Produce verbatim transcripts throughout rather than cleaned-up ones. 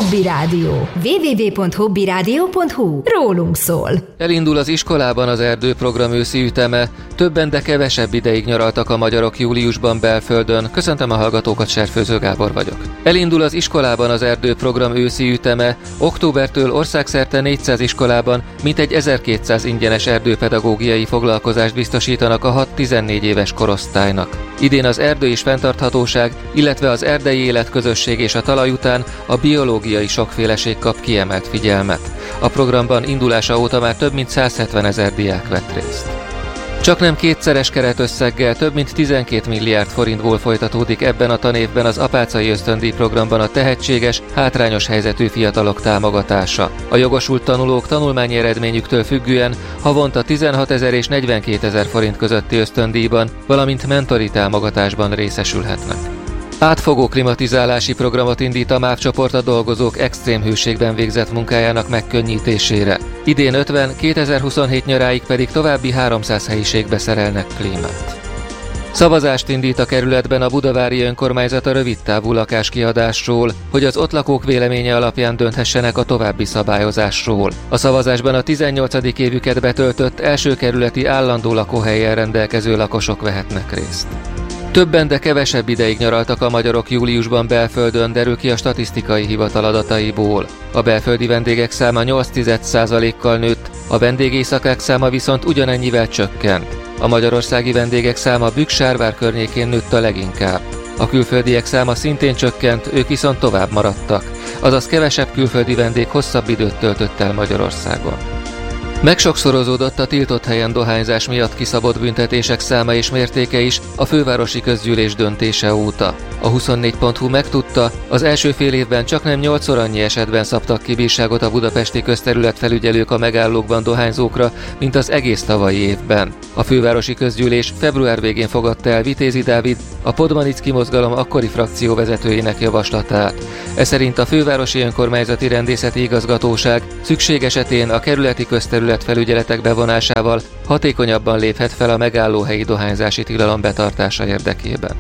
Hobby Rádió. double-u double-u double-u pont hobby rádió pont hu. Rólunk szól. Elindul az iskolában az erdőprogram őszi üteme. Többen, de kevesebb ideig nyaraltak a magyarok júliusban belföldön. Köszöntöm a hallgatókat, Serfőző Gábor vagyok. Elindul az iskolában az erdőprogram őszi üteme. Októbertől országszerte négyszáz iskolában mintegy ezerkétszáz ingyenes erdőpedagógiai foglalkozást biztosítanak a hat-tizennégy éves korosztálynak. Idén az erdő és fenntarthatóság, illetve az erdei életközösség és a talaj után a biológiai sokféleség kap kiemelt figyelmet. A programban indulása óta már több mint százhetven ezer diák vett részt. Csaknem kétszeres keretösszeggel több mint tizenkét milliárd forintból folytatódik ebben a tanévben az Apáczai Ösztöndíj programban a tehetséges, hátrányos helyzetű fiatalok támogatása. A jogosult tanulók tanulmányi eredményüktől függően havonta tizenhatezer és negyvenkétezer forint közötti ösztöndíjban, valamint mentori támogatásban részesülhetnek. Átfogó klimatizálási programot indít a MÁV csoport a dolgozók extrém hőségben végzett munkájának megkönnyítésére. Idén ötven, kétezer-huszonhét nyaráig pedig további háromszáz helyiségbe szerelnek klímát. Szavazást indít a kerületben a budavári önkormányzat a rövidtávú lakáskiadásról, hogy az ott lakók véleménye alapján dönthessenek a további szabályozásról. A szavazásban a tizennyolcadik évüket betöltött első kerületi állandó lakóhelyen rendelkező lakosok vehetnek részt. Többen, de kevesebb ideig nyaraltak a magyarok júliusban belföldön, derül ki a statisztikai hivatal adataiból. A belföldi vendégek száma nyolc egész egy százalékkal nőtt, a vendégéjszakák száma viszont ugyanennyivel csökkent. A magyarországi vendégek száma Bükksárvár környékén nőtt a leginkább. A külföldiek száma szintén csökkent, ők viszont tovább maradtak, azaz kevesebb külföldi vendég hosszabb időt töltött el Magyarországon. Megsokszorozódott a tiltott helyen dohányzás miatt kiszabott büntetések száma és mértéke is a fővárosi közgyűlés döntése óta. A huszonnégy pont hu megtudta, az első fél évben csaknem nyolcszor annyi esetben szabtak ki bírságot a budapesti közterületfelügyelők a megállókban dohányzókra, mint az egész tavalyi évben. A fővárosi közgyűlés február végén fogadta el Vitézi Dávid, a Podmanicki mozgalom akkori frakcióvezetőjének javaslatát. Ez szerint a fővárosi önkormányzati rendészeti igazgatóság szükség esetén a kerületi közterületfelügyeletek bevonásával hatékonyabban léphet fel a megállóhelyi dohányzási tilalom betartása érdekében.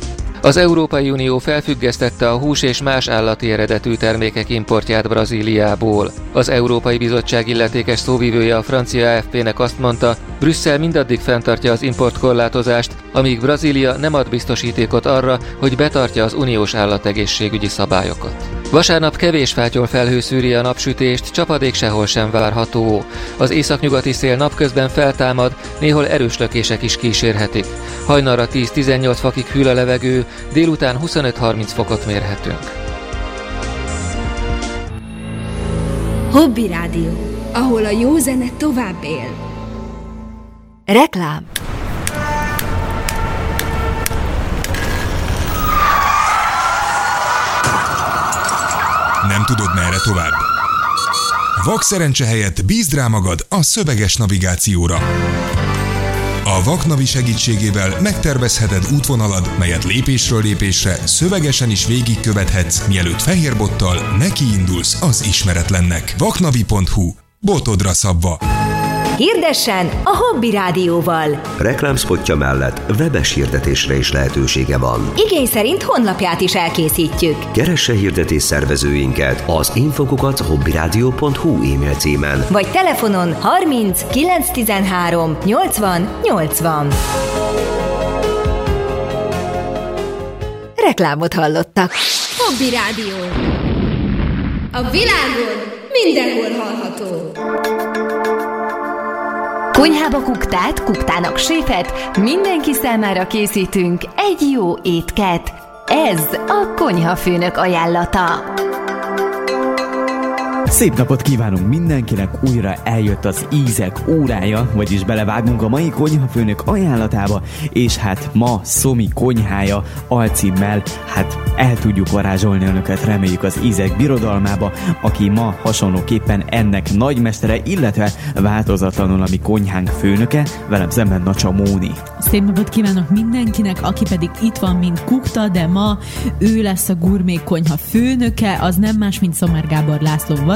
Az Európai Unió felfüggesztette a hús és más állati eredetű termékek importját Brazíliából. Az Európai Bizottság illetékes szóvivője a francia á ef pének azt mondta, Brüsszel mindaddig fenntartja az importkorlátozást, amíg Brazília nem ad biztosítékot arra, hogy betartja az uniós állategészségügyi szabályokat. Vasárnap kevés fátyol felhő szűri a napsütést, csapadék sehol sem várható. Az északnyugati szél napközben feltámad, néhol erős lökések is kísérhetik. Hajnalra tíz-tizennyolc fokig hűl a levegő, délután huszonöt-harminc fokot mérhetünk. Hobby Rádió, ahol a jó zene tovább él. Reklám. Nem tudod, merre tovább? Vak szerencse helyett bízd rá magad a szöveges navigációra. A Vaknavi segítségével megtervezheted útvonalad, melyet lépésről lépésre szövegesen is végigkövethetsz, mielőtt fehérbottal nekiindulsz az ismeretlennek. vaknavi pont hu. Botodra szabva. Hirdessen a Hobby Rádióval. Reklámszpotja mellett webes hirdetésre is lehetősége van. Igény szerint honlapját is elkészítjük. Keresse hirdetés szervezőinket az infokukat hobbyradio pont hu e-mail címen. Vagy telefonon harminc kilenc tizenhárom nyolcvan nyolcvan. Reklámot hallottak. Hobby Rádió. A világon mindenhol hallható. Konyhába kuktát, kuktának séfet, mindenki számára készítünk egy jó étket. Ez a konyhafőnök ajánlata. Szép napot kívánunk mindenkinek, újra eljött az ízek órája, vagyis belevágunk a mai konyhafőnök ajánlatába, és hát ma Szomi konyhája alcímmel hát el tudjuk varázsolni önöket, reméljük az ízek birodalmába, aki ma hasonlóképpen ennek nagymestere, illetve változatlanul a mi konyhánk főnöke, velem szemben Nacsa Móni. Szép napot kívánok mindenkinek, aki pedig itt van, mint kukta, de ma ő lesz a gurmé konyha főnöke, az nem más, mint Szomár Gábor László Vazon,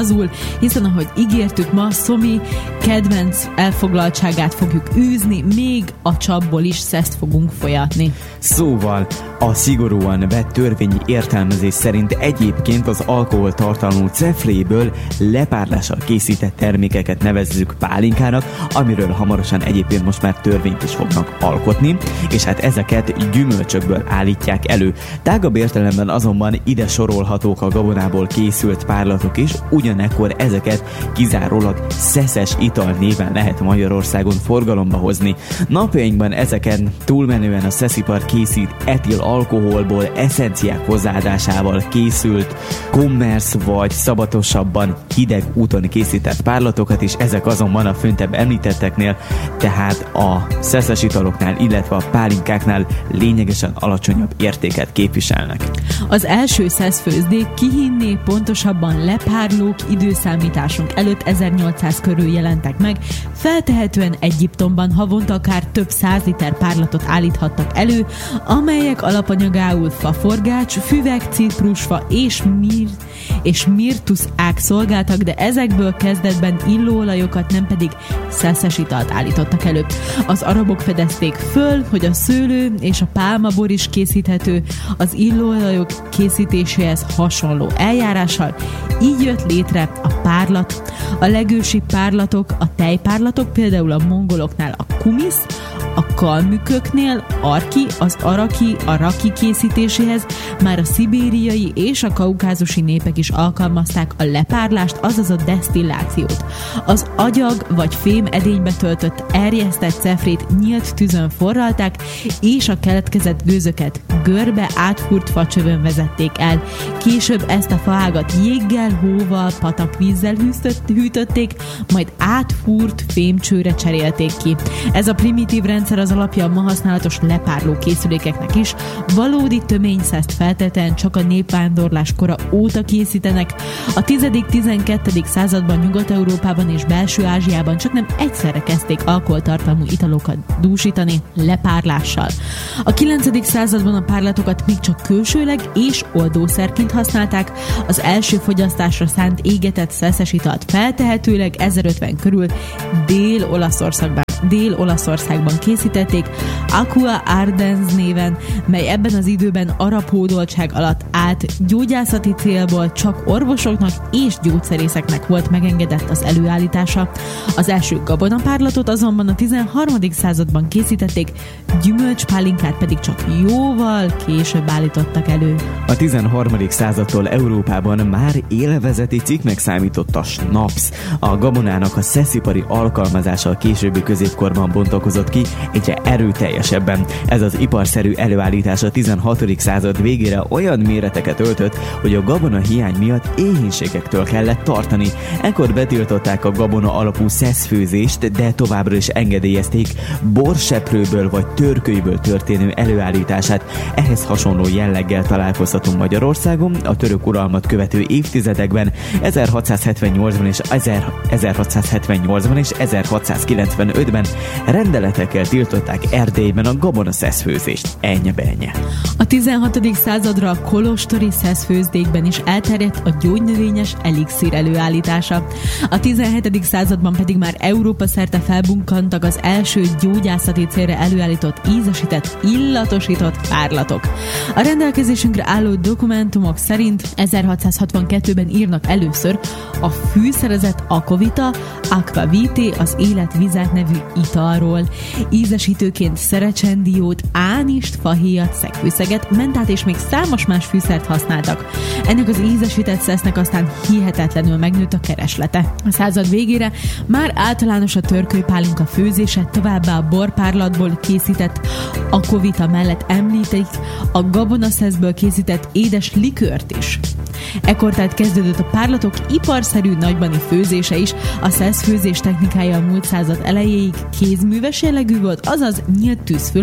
lazul, hiszen ahogy ígértük, ma Szomi kedvenc elfoglaltságát fogjuk űzni, még a csapból is szeszt fogunk folyatni. Szóval a szigorúan vett törvényi értelmezés szerint egyébként az alkoholtartalmú cefréből lepárlással készített termékeket nevezzük pálinkának, amiről hamarosan egyébként most már törvényt is fognak alkotni, és hát ezeket gyümölcsökből állítják elő. Tágabb értelemben azonban ide sorolhatók a gabonából készült párlatok is, ugyanekkor ezeket kizárólag szeszes ital néven lehet Magyarországon forgalomba hozni. Napjainkban ezeken túlmenően a szeszipar készít etil alkoholból, eszenciák hozzáadásával készült, kommersz vagy szabatosabban hideg úton készített párlatokat is, ezek azonban a föntebb említetteknél, tehát a szeszes italoknál, illetve a pálinkáknál lényegesen alacsonyabb értéket képviselnek. Az első szeszfőzdék kihinné, pontosabban lepárlók időszámításunk előtt ezernyolcszáz körül jelentek meg, feltehetően Egyiptomban havonta akár több száz liter párlatot állíthattak elő, amelyek alapanyagául faforgács, füveg, ciprusfa és mir és mirtusz ág szolgáltak, de ezekből kezdetben illóolajokat, nem pedig szeszes italt állítottak elő. Az arabok fedezték föl, hogy a szőlő és a pálmabor is készíthető az illóolajok készítéséhez hasonló eljárással, így jött létre a párlat. A legősibb párlatok, a tejpárlatok, például a mongoloknál a kumisz, a kalmüköknél arki, az araki, a raki készítéséhez már a szibériai és a kaukázusi népek is alkalmazták a lepárlást, azaz a desztillációt. Az agyag vagy fém edénybe töltött erjesztett cefrét nyílt tűzön forralták, és a keletkezett gőzöket görbe átfúrt facsövön vezették el. Később ezt a faágat jéggel, hóval, patakvízzel hűtötték, majd átfúrt fémcsőre cserélték ki. Ez a primitív rendszer az alapja a ma használatos lepárló készülékeknek is. Valódi töményszeszt feltétlenül csak a népvándorlás kora óta készítenek. A tizedik-tizenkettedik században Nyugat-Európában és Belső-Ázsiában csak nem egyszerre kezdték alkoholtartalmú italokat dúsítani lepárlással. A kilencedik században a párlatokat még csak külsőleg és oldószerként használták. Az első fogyasztásra szánt égetett szeszes italt feltehetőleg ezerötven körül Dél-Olaszországban Dél-Olaszországban készítették, Aqua Ardens néven, mely ebben az időben arab hódoltság alatt állt, gyógyászati célból csak orvosoknak és gyógyszerészeknek volt megengedett az előállítása. Az első gabonapárlatot azonban a tizenharmadik században készítették, gyümölcspálinkát pedig csak jóval később állítottak elő. A tizenharmadik századtól Európában már élvezeti cikknek számított a snaps. A gabonának a szeszipari alkalmazása a későbbi középkorban bontakozott ki egyre erőteljesebben. Ez az iparszerű előállítás a tizenhatodik század végére olyan méreteket öltött, hogy a gabona hiány miatt éhínségektől kellett tartani. Ekkor betiltották a gabona alapú szeszfőzést, de továbbra is engedélyezték borseprőből vagy törkölyből történő előállítását. Ehhez hasonló jelleggel találkozhatunk Magyarországon a török uralmat követő évtizedekben, ezerhatszázhetvennyolcban és ezerhatszázhetvennyolcban és ezerhatszázkilencvenötben rendeletekkel tiltották Erdélyben a gabona szeszfőzést. Ennyi-bennyi. A tizenhatodik századra a kolostori szeszfőzdékben is elterjedt a gyógynövényes elixír előállítása. A tizenhetedik században pedig már Európa szerte felbukkantak az első gyógyászati célra előállított ízesített, illatosított párlatok. A rendelkezésünkre álló dokumentumok szerint ezerhatszázhatvankettőben írnak először a fűszerezett akvavita, aquavité, az életvizet nevű italról. Ízesítőként szerecsendiót, ánist, fahéjat, szegfűszeget, mentát és még számos más fűszert használtak. Ennek az ízesített szesznek aztán hihetetlenül megnőtt a kereslete. A század végére már általános a törkölypálinka főzése, továbbá a borpárlatból készített akvavita mellett említik a gabonaszeszből készített édes likőrt is. Ekkor tehát kezdődött a párlatok iparszerű nagybani főzése is, a szeszfőzés technikája a múlt század elejéig kézműves jellegű volt, azaz nyílt tűz fölött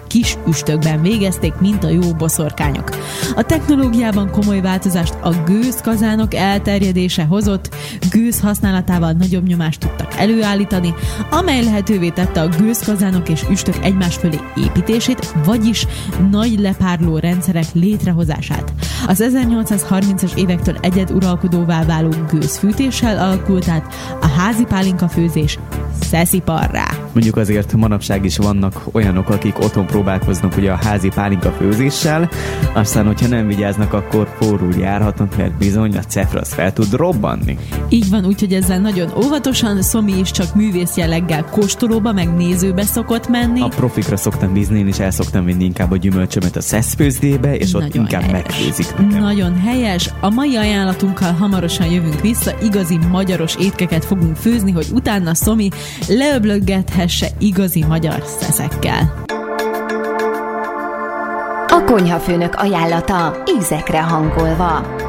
kis üstökben végezték, mint a jó boszorkányok. A technológiában komoly változást a gőzkazánok elterjedése hozott, gőz használatával nagyobb nyomást tudtak előállítani, amely lehetővé tette a gőzkazánok és üstök egymás fölé építését, vagyis nagy lepárló rendszerek létrehozását. Az ezernyolcszázharmincas évektől egyeduralkodóvá váló gőzfűtéssel alakult át a házi pálinka főzés szesziparrá. Mondjuk azért manapság is vannak olyanok, akik otthon próbálkoznak ugye a házi pálinka főzéssel, aztán, hogyha nem vigyáznak, akkor forrul járhatnak, mert bizony a cefra az fel tud robbanni. Így van, úgyhogy ezzel nagyon óvatosan, Szomi is csak művész jelleggel kóstolóba, meg nézőbe szokott menni. A profikra szoktam bízni, én is el szoktam vinni inkább a gyümölcsömet a szeszfőzdébe, és ott nagyon inkább helyes. Megfőzik nekem. Nagyon helyes. A mai ajánlatunkkal hamarosan jövünk vissza, igazi magyaros étkeket fogunk főzni, hogy utána Szomi leöblögethesse igazi magyar szeszekkel. A konyhafőnök ajánlata ízekre hangolva.